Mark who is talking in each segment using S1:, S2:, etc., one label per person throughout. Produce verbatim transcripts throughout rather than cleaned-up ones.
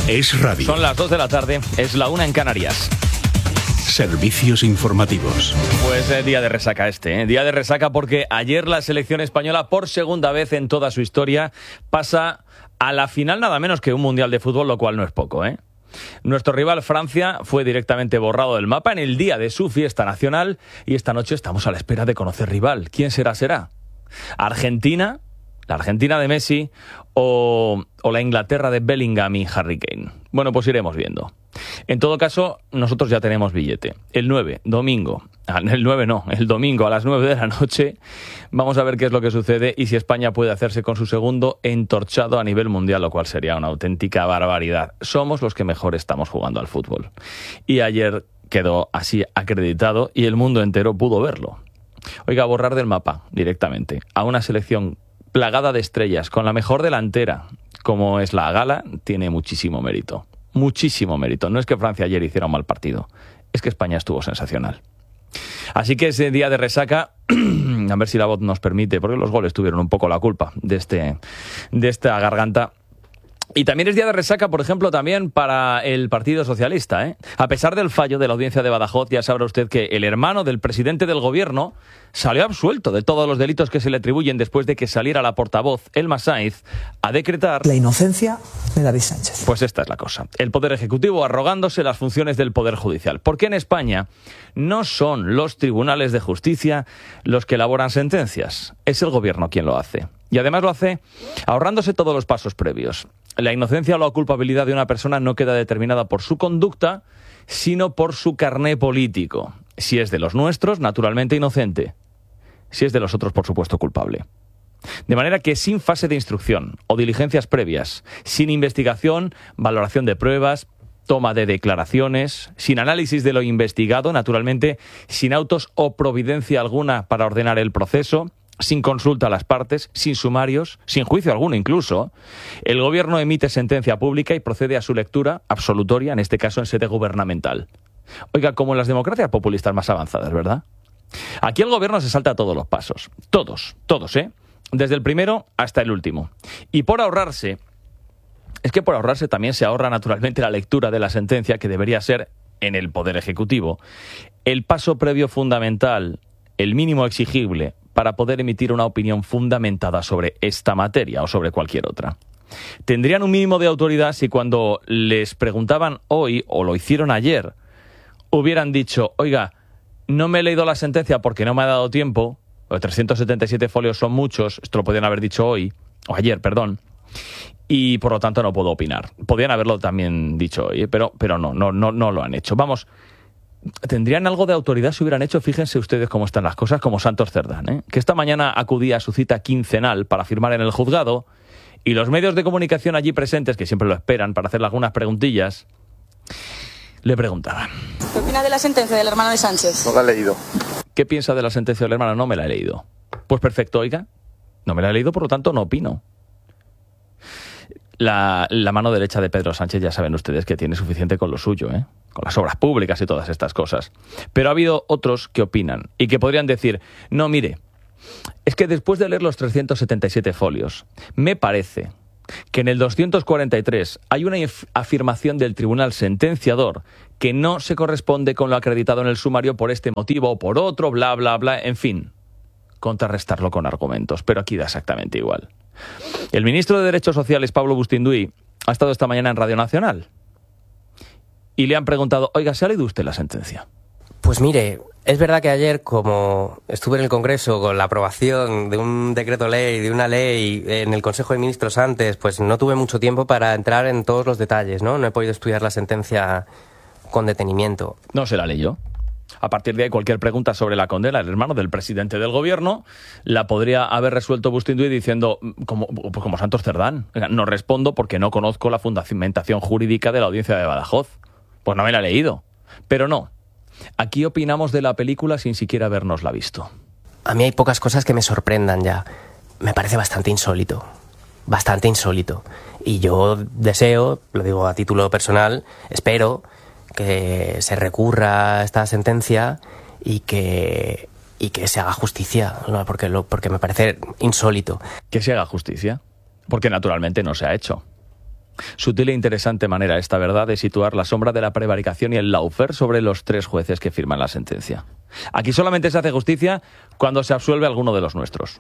S1: Es radio.
S2: Son las dos de la tarde, es la una en Canarias.
S1: Servicios informativos.
S2: Pues eh, día de resaca este, ¿eh? Día de resaca porque ayer la selección española, por segunda vez en toda su historia, pasa a la final nada menos que un mundial de fútbol, lo cual no es poco, ¿eh? Nuestro rival Francia fue directamente borrado del mapa en el día de su fiesta nacional y esta noche estamos a la espera de conocer rival. ¿Quién será? ¿Será Argentina? ¿La Argentina de Messi o, o la Inglaterra de Bellingham y Harry Kane? Bueno, pues iremos viendo. En todo caso, nosotros ya tenemos billete. El nueve, domingo, el nueve no, el domingo a las nueve de la noche, vamos a ver qué es lo que sucede y si España puede hacerse con su segundo entorchado a nivel mundial, lo cual sería una auténtica barbaridad. Somos los que mejor estamos jugando al fútbol. Y ayer quedó así acreditado y el mundo entero pudo verlo. Oiga, borrar del mapa directamente a una selección plagada de estrellas, con la mejor delantera, como es la Gala, tiene muchísimo mérito. Muchísimo mérito. No es que Francia ayer hiciera un mal partido, es que España estuvo sensacional. Así que ese día de resaca, a ver si la voz nos permite, porque los goles tuvieron un poco la culpa de, este, de esta garganta. Y también es día de resaca, por ejemplo, también para el Partido Socialista, ¿eh? A pesar del fallo de la audiencia de Badajoz, ya sabrá usted que el hermano del presidente del gobierno salió absuelto de todos los delitos que se le atribuyen después de que saliera la portavoz, Elma Sainz, a decretar
S3: la inocencia de David Sánchez.
S2: Pues esta es la cosa. El Poder Ejecutivo arrogándose las funciones del Poder Judicial. Porque en España no son los tribunales de justicia los que elaboran sentencias. Es el gobierno quien lo hace. Y además lo hace ahorrándose todos los pasos previos. La inocencia o la culpabilidad de una persona no queda determinada por su conducta, sino por su carné político. Si es de los nuestros, naturalmente inocente. Si es de los otros, por supuesto, culpable. De manera que sin fase de instrucción o diligencias previas, sin investigación, valoración de pruebas, toma de declaraciones, sin análisis de lo investigado, naturalmente, sin autos o providencia alguna para ordenar el proceso, sin consulta a las partes, sin sumarios, sin juicio alguno incluso, el gobierno emite sentencia pública y procede a su lectura absolutoria, en este caso en sede gubernamental. Oiga, como en las democracias populistas más avanzadas, ¿verdad? Aquí el gobierno se salta todos los pasos. Todos, todos, ¿eh? Desde el primero hasta el último. Y por ahorrarse, es que por ahorrarse también se ahorra naturalmente la lectura de la sentencia, que debería ser, en el Poder Ejecutivo, el paso previo fundamental, el mínimo exigible, para poder emitir una opinión fundamentada sobre esta materia o sobre cualquier otra. Tendrían un mínimo de autoridad si cuando les preguntaban hoy, o lo hicieron ayer, hubieran dicho, oiga, no me he leído la sentencia porque no me ha dado tiempo, los trescientos setenta y siete folios son muchos, esto lo podían haber dicho hoy, o ayer, perdón, y por lo tanto no puedo opinar. Podían haberlo también dicho hoy, pero, pero no, no, no, no lo han hecho. Vamos, tendrían algo de autoridad si hubieran hecho, fíjense ustedes cómo están las cosas, como Santos Cerdán, ¿eh? Que esta mañana acudía a su cita quincenal para firmar en el juzgado y los medios de comunicación allí presentes, que siempre lo esperan para hacerle algunas preguntillas, le preguntaban.
S4: ¿Qué opina de la sentencia del hermano de Sánchez?
S5: No la he leído.
S2: ¿Qué piensa de la sentencia del hermano? No me la he leído. Pues perfecto, oiga, no me la he leído, por lo tanto no opino. La, la mano derecha de Pedro Sánchez ya saben ustedes que tiene suficiente con lo suyo, ¿eh? Con las obras públicas y todas estas cosas. Pero ha habido otros que opinan y que podrían decir, no, mire, es que después de leer los trescientos setenta y siete folios, me parece que en el doscientos cuarenta y tres hay una afirmación del tribunal sentenciador que no se corresponde con lo acreditado en el sumario por este motivo o por otro, bla, bla, bla, en fin, contrarrestarlo con argumentos, pero aquí da exactamente igual. El ministro de Derechos Sociales, Pablo Bustinduy, ha estado esta mañana en Radio Nacional y le han preguntado, oiga, ¿se ha leído usted la sentencia?
S6: Pues mire, es verdad que ayer, como estuve en el Congreso con la aprobación de un decreto ley, de una ley en el Consejo de Ministros antes, pues no tuve mucho tiempo para entrar en todos los detalles, ¿no? No he podido estudiar la sentencia con detenimiento.
S2: No se la leyó. A partir de ahí, cualquier pregunta sobre la condena del hermano del presidente del gobierno la podría haber resuelto Bustinduy diciendo, como, pues como Santos Cerdán, no respondo porque no conozco la fundamentación jurídica de la audiencia de Badajoz. Pues no me la he leído. Pero no. Aquí opinamos de la película sin siquiera habernosla visto.
S6: A mí hay pocas cosas que me sorprendan ya. Me parece bastante insólito. Bastante insólito. Y yo deseo, lo digo a título personal, espero que se recurra a esta sentencia y que, y que se haga justicia, ¿no? porque, lo, porque me parece insólito.
S2: ¿Que se haga justicia? Porque naturalmente no se ha hecho. Sutil e interesante manera esta, ¿verdad?, de situar la sombra de la prevaricación y el lawfare sobre los tres jueces que firman la sentencia. Aquí solamente se hace justicia cuando se absuelve a alguno de los nuestros.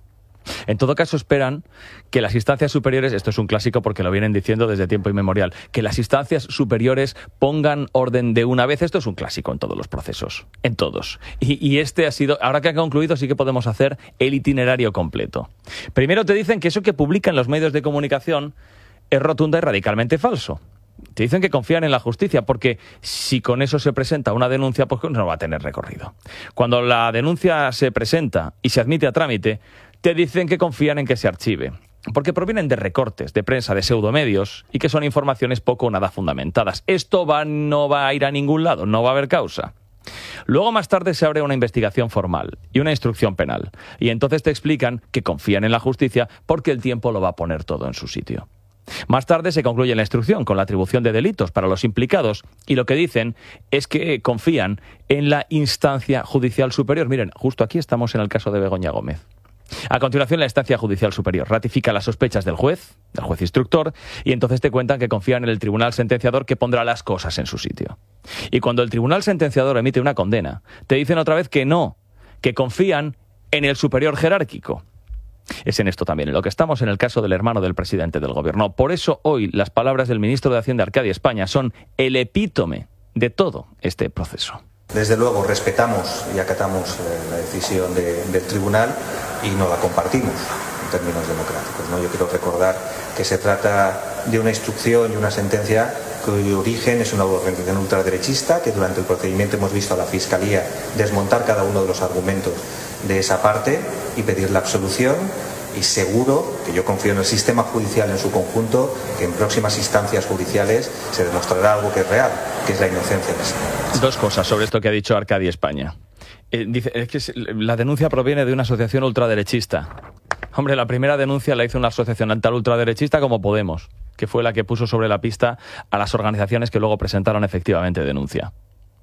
S2: En todo caso, esperan que las instancias superiores, esto es un clásico porque lo vienen diciendo desde tiempo inmemorial, que las instancias superiores pongan orden de una vez. Esto es un clásico en todos los procesos, en todos. Y, y este ha sido, ahora que ha concluido, sí que podemos hacer el itinerario completo. Primero te dicen que eso que publican los medios de comunicación es rotunda y radicalmente falso. Te dicen que confían en la justicia porque si con eso se presenta una denuncia, pues no va a tener recorrido. Cuando la denuncia se presenta y se admite a trámite, te dicen que confían en que se archive, porque provienen de recortes de prensa, de pseudomedios, y que son informaciones poco o nada fundamentadas. Esto va, no va a ir a ningún lado, no va a haber causa. Luego, más tarde, se abre una investigación formal y una instrucción penal, y entonces te explican que confían en la justicia porque el tiempo lo va a poner todo en su sitio. Más tarde se concluye la instrucción con la atribución de delitos para los implicados, y lo que dicen es que confían en la instancia judicial superior. Miren, justo aquí estamos en el caso de Begoña Gómez. A continuación, la instancia judicial superior ratifica las sospechas del juez, del juez instructor, y entonces te cuentan que confían en el tribunal sentenciador que pondrá las cosas en su sitio. Y cuando el tribunal sentenciador emite una condena, te dicen otra vez que no, que confían en el superior jerárquico. Es en esto también en lo que estamos en el caso del hermano del presidente del gobierno. Por eso hoy las palabras del ministro de Hacienda, Arcadio España, son el epítome de todo este proceso.
S5: Desde luego respetamos y acatamos eh, la decisión de, del tribunal y no la compartimos en términos democráticos, ¿no? Yo quiero recordar que se trata de una instrucción y una sentencia cuyo origen es una organización ultraderechista, que durante el procedimiento hemos visto a la Fiscalía desmontar cada uno de los argumentos de esa parte y pedir la absolución. Y seguro que yo confío en el sistema judicial en su conjunto, que en próximas instancias judiciales se demostrará algo que es real, que es la inocencia de ese.
S2: Dos cosas sobre esto que ha dicho Arcadio España. Eh, dice, es que la denuncia proviene de una asociación ultraderechista. Hombre, la primera denuncia la hizo una asociación tal ultraderechista como Podemos, que fue la que puso sobre la pista a las organizaciones que luego presentaron efectivamente denuncia.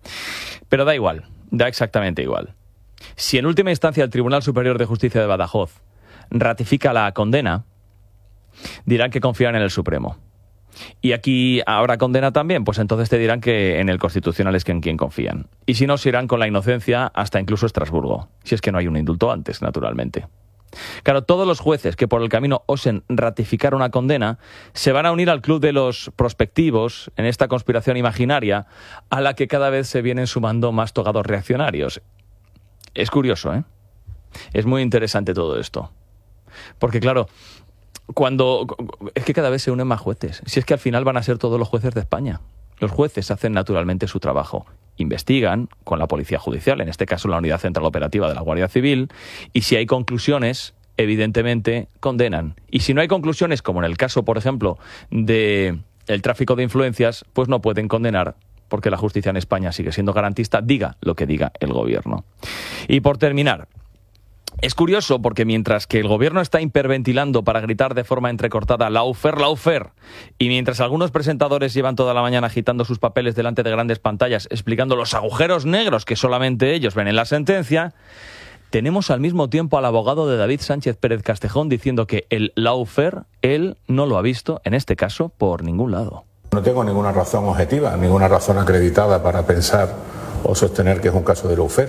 S2: Pero da igual, da exactamente igual. Si en última instancia el Tribunal Superior de Justicia de Badajoz ratifica la condena, dirán que confían en el Supremo. Y aquí habrá condena también, pues entonces te dirán que en el Constitucional es que en quien confían. Y si no, se irán con la inocencia hasta incluso Estrasburgo, si es que no hay un indulto antes, naturalmente. Claro, todos los jueces que por el camino osen ratificar una condena se van a unir al club de los prospectivos en esta conspiración imaginaria a la que cada vez se vienen sumando más togados reaccionarios. Es curioso, ¿eh? Es muy interesante todo esto. Porque claro, cuando es que cada vez se unen más jueces. Si es que al final van a ser todos los jueces de España. Los jueces hacen naturalmente su trabajo. Investigan con la Policía Judicial, en este caso la Unidad Central Operativa de la Guardia Civil, y si hay conclusiones, evidentemente condenan. Y si no hay conclusiones, como en el caso, por ejemplo, de el tráfico de influencias, pues no pueden condenar, porque la justicia en España sigue siendo garantista, diga lo que diga el gobierno. Y por terminar, es curioso porque mientras que el gobierno está hiperventilando para gritar de forma entrecortada lawfare, lawfare, y mientras algunos presentadores llevan toda la mañana agitando sus papeles delante de grandes pantallas explicando los agujeros negros que solamente ellos ven en la sentencia, tenemos al mismo tiempo al abogado de David Sánchez Pérez Castejón diciendo que el lawfare él no lo ha visto, en este caso, por ningún lado.
S7: No tengo ninguna razón objetiva, ninguna razón acreditada para pensar o sostener que es un caso de lawfare.